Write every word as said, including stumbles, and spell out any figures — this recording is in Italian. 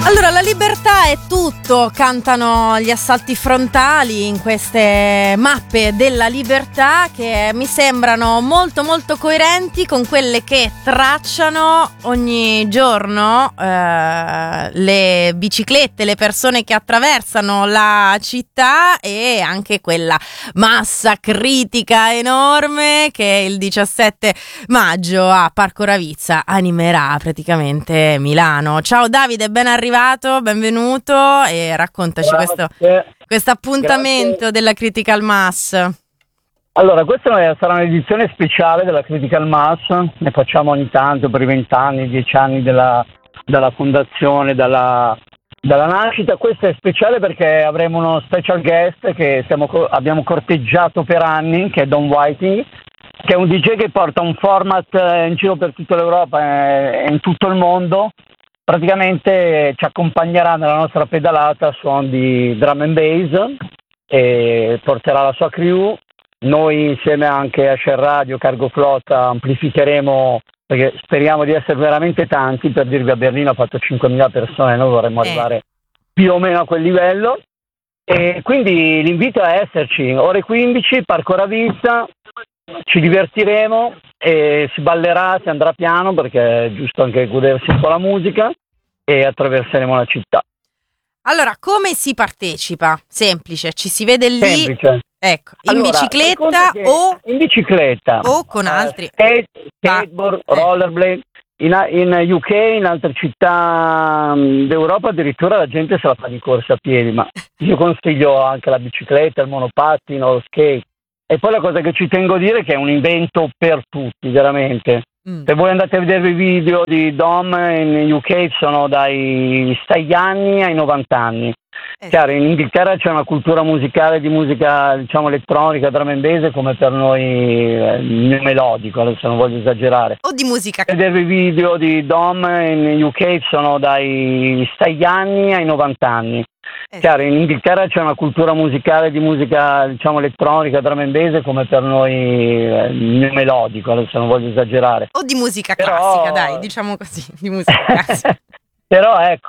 Allora, la libertà è tutto, cantano gli assalti frontali in queste mappe della libertà che mi sembrano molto molto coerenti con quelle che tracciano ogni giorno eh, le biciclette, le persone che attraversano la città e anche quella massa critica enorme che il diciassette maggio a Parco Ravizza animerà praticamente Milano. Ciao Davide, ben arrivato. Benvenuto e raccontaci questo questo appuntamento Grazie. Della Critical Mass. Allora, questa sarà un'edizione speciale della Critical Mass, ne facciamo ogni tanto per i vent'anni, dieci anni della, della fondazione, dalla, dalla nascita. Questa è speciale perché avremo uno special guest che stiamo, abbiamo corteggiato per anni, che è Don Whiting, che è un D J che porta un format in giro per tutta l'Europa e in tutto il mondo. Praticamente ci accompagnerà nella nostra pedalata a suon di drum and bass e porterà la sua crew. Noi insieme anche a Share Radio, Cargo Flotta amplificheremo, perché speriamo di essere veramente tanti. Per dirvi, a Berlino ha fatto cinquemila persone, noi vorremmo eh. arrivare più o meno a quel livello, e quindi l'invito è esserci ore quindici, Parco Ravizza. Ci divertiremo e si ballerà, si andrà piano perché è giusto anche godersi un po' la musica, e attraverseremo la città. Allora, come si partecipa? Semplice, ci si vede lì. Semplice. Ecco, in allora, bicicletta o in bicicletta o con uh, altri skate, skateboard, ah, eh. rollerblade. In, in U K, in altre città d'Europa addirittura la gente se la fa di corsa a piedi, ma io consiglio anche la bicicletta, il monopattino, lo skate. E poi la cosa che ci tengo a dire è che è un invento per tutti, veramente. Mm. Se voi andate a vedere i video di Dom in U K sono dai sei anni ai novanta anni. Eh. Chiaro, in Inghilterra c'è una cultura musicale di musica, diciamo, elettronica, drum and bass, come per noi eh, melodico, adesso non voglio esagerare. O di musica. Se vedere i video di Dom in U K sono dai sei anni ai novanta anni. Eh. Chiaro, in Inghilterra c'è una cultura musicale di musica, diciamo, elettronica, drum and bass, come per noi eh, melodico, adesso non voglio esagerare. O di musica Però... classica, dai, diciamo così, di musica classica. Però ecco,